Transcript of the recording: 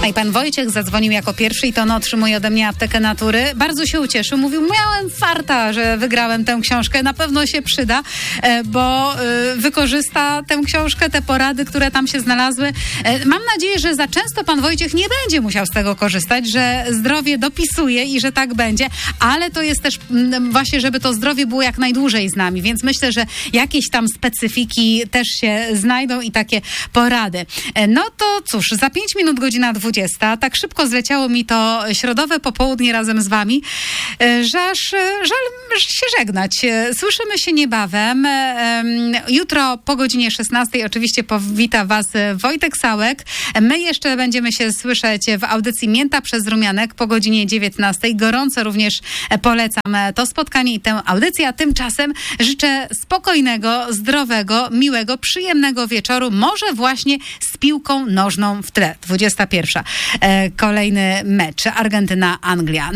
A i pan Wojciech zadzwonił jako pierwszy i to on otrzymuje ode mnie Aptekę Natury. Bardzo się ucieszył. Mówił, miałem farta, że wygrałem tę książkę. Na pewno się przyda, bo wykorzysta tę książkę, te porady, które tam się znalazły. Mam nadzieję, że za często pan Wojciech nie będzie musiał z tego korzystać, że zdrowie dopisuje i że tak będzie, ale to jest też właśnie, żeby to zdrowie było jak najdłużej z nami, więc myślę, że jakieś tam specyfiki też się znajdą i takie porady. No to cóż, za 5 minut godzina 20. Tak szybko zleciało mi to środowe popołudnie razem z wami, że aż żal się żegnać. Słyszymy się niebawem. Jutro po godzinie 16 oczywiście powita was Wojtek Sałek. My jeszcze będziemy się słyszeć w audycji Mięta przez Rumianek po godzinie 19. Gorąco również polecam to spotkanie i tę audycję, a tymczasem życzę spokojnego, zdrowego, miłego, przyjemnego wieczoru, może właśnie z piłką nożną w tle. 21. Kolejny mecz Argentyna-Anglia.